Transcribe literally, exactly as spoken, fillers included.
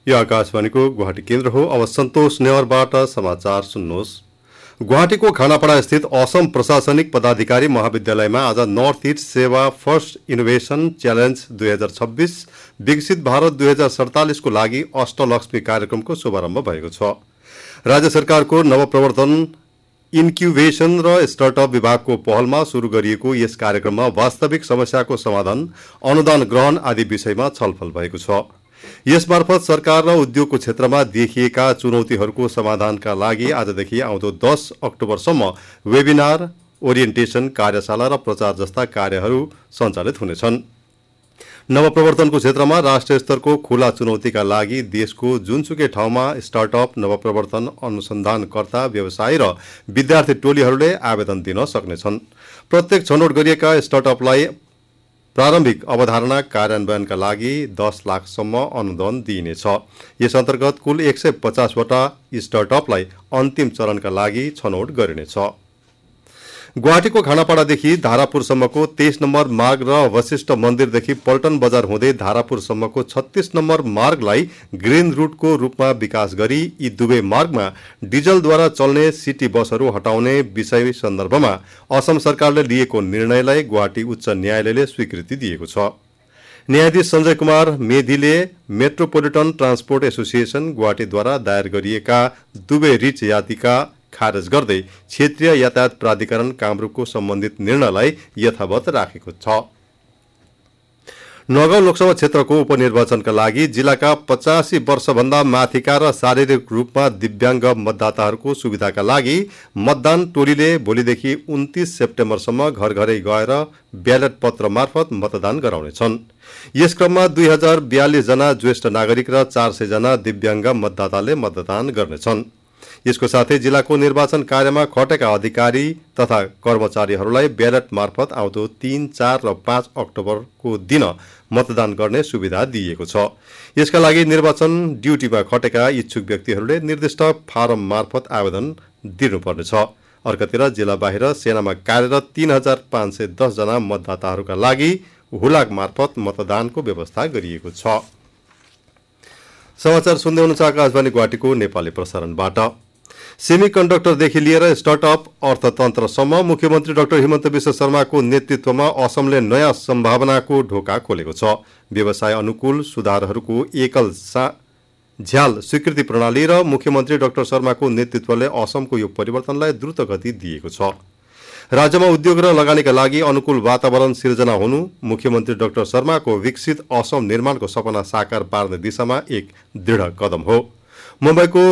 यो आकाशवाणीको गुवाहाटी केन्द्र हो। अब सन्तोष नेवारबाट समाचार सुन्नुहोस्। गुवाहाटीको खानापाडा स्थित असम प्रशासनिक पदाधिकारी महाविद्यालयमा आज नर्थ इस्ट सेवा फर्स्ट इनोभेसन च्यालेन्ज दुई हजार छब्बीस विकसित भारत दुई हजार सडतालिसको लागि अष्टलक्ष्मी कार्यक्रमको शुभारम्भ भएको छ। राज्य सरकारको नवप्रवर्तन इन्क्युबेसन र स्टार्टअप विभागको पहलमा शुरू गरिएको यस कार्यक्रममा वास्तविक समस्याको समाधान, अनुदान ग्रहण आदि विषयमा छलफल भएको छ। यसमार्फत सरकार र उद्योगको क्षेत्रमा देखिएका चुनौतीहरूको समाधानका लागि आजदेखि आउँदो दस अक्टोबरसम्म वेबिनार, ओरिएन्टेसन, कार्यशाला र प्रचार जस्ता कार्यहरू सञ्चालित हुनेछन्। नवप्रवर्तनको क्षेत्रमा राष्ट्रिय स्तरको खुला चुनौतीका लागि देशको जुनसुकै ठाउँमा स्टार्टअप, नवप्रवर्तन अनुसन्धानकर्ता, व्यवसायी र विद्यार्थी टोलीहरूले आवेदन दिन सक्नेछन्। प्रत्येक छनौट गरिएका स्टार्टअपलाई प्रारम्भिक अवधारणा कार्यान्वयनका लागि दस लाखसम्म अनुदान दिइनेछ। यस अन्तर्गत कुल एक सय पचासवटा स्टार्टअपलाई अन्तिम चरणका लागि छनौट गरिनेछ। गुवाहाटीको खानापाडादेखि धारापुरसम्मको तेइस नम्बर मार्ग र वशिष्ठ मन्दिरदेखि पल्टन बजार हुँदै धारापुरसम्मको छत्तीस नम्बर मार्गलाई ग्रिन रूटको रूपमा विकास गरी यी दुवै मार्गमा डिजलद्वारा चल्ने सिटी बसहरू हटाउने विषय सन्दर्भमा असम सरकारले लिएको निर्णयलाई गुवाहाटी उच्च न्यायालयले स्वीकृति दिएको छ। न्यायाधीश Sanjay Kumar मेधीले metropolitan transport association गुवाहाटीद्वारा दायर गरिएका दुवै रिट याचिका खारेज गर्दै क्षेत्रीय यातायात प्राधिकरण कामरूपको सम्बन्धित निर्णयलाई यथावत राखेको छ। नगाउँ लोकसभा क्षेत्रको उपनिर्वाचनका लागि जिल्लाका पचासी वर्षभन्दा माथिका र शारीरिक रूपमा दिव्याङ्ग मतदाताहरूको सुविधाका लागि मतदान टोलीले भोलिदेखि उन्तीस सेप्टेम्बरसम्म घर घरै गएर ब्यालेट पत्र मार्फत मतदान गराउनेछन्। यस क्रममा दुई हजार बयालिस जना ज्येष्ठ नागरिक र चार सय जना दिव्याङ्ग मतदाताले मतदान गर्नेछन्। यसको साथै जिल्लाको निर्वाचन कार्यमा खटेका अधिकारी तथा कर्मचारीहरूलाई ब्यालेट मार्फत आउँदो तीन, चार र पाँच अक्टोबरको दिन मतदान गर्ने सुविधा दिइएको छ। यसका लागि निर्वाचन ड्युटीमा खटेका इच्छुक व्यक्तिहरूले निर्दिष्ट फारम मार्फत आवेदन दिनुपर्नेछ। अर्कोतिर जिल्ला बाहिर सेनामा कार्यरत तीन हजार पाँच सय दस जना मतदाताहरूका लागि हुलाक मार्फत मतदानको व्यवस्था गरिएको छ। समाचार सुन्दै हुनुहुन्छ आकाशवाणी गुवाहाटीको नेपाली प्रसारणबाट। सेमी कन्डक्टरदेखि लिएर स्टार्टअप अर्थतन्त्रसम्म मुख्यमन्त्री डाक्टर हिमन्त विश्व शर्माको नेतृत्वमा असमले नयाँ सम्भावनाको ढोका खोलेको छ। व्यवसाय अनुकूल सुधारहरूको एकल झ्याल स्वीकृति प्रणाली र मुख्यमन्त्री डाक्टर शर्माको नेतृत्वले असमको यो परिवर्तनलाई द्रुत गति दिएको छ। राज्यमा उद्योग र लगानीका लागि अनुकूल वातावरण सिर्जना हुनु मुख्यमन्त्री डाक्टर शर्माको विकसित असम निर्माणको सपना साकार पार्ने दिशामा एक दृढ कदम हो। मुम्बईको